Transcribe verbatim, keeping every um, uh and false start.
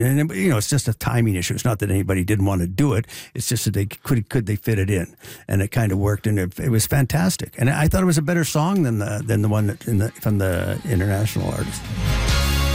And it- you know, it's just a timing issue. It's not that anybody didn't want to do it. It's just that they could could they fit it in, and it kind of worked, and it, it was fantastic. And I thought it was a better song than the than the one that in the, from the international artist.